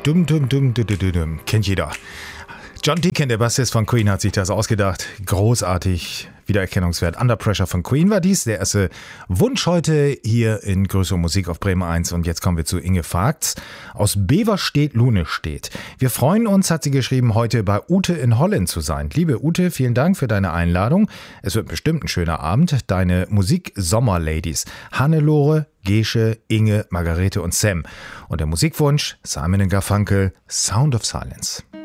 Dum. Kennt jeder. John Deacon, der Bassist von Queen, hat sich das ausgedacht. Großartig. Wiedererkennungswert. Under Pressure von Queen war dies. Der erste Wunsch heute hier in Größere Musik auf Bremen 1. Und jetzt kommen wir zu Inge Vagts. Aus Beverstedt, Lunestedt. Wir freuen uns, hat sie geschrieben, heute bei Ute in Holland zu sein. Liebe Ute, vielen Dank für deine Einladung. Es wird bestimmt ein schöner Abend. Deine Musik-Sommer-Ladies. Hannelore, Gesche, Inge, Margarete und Sam. Und der Musikwunsch, Simon & Garfunkel, Sound of Silence.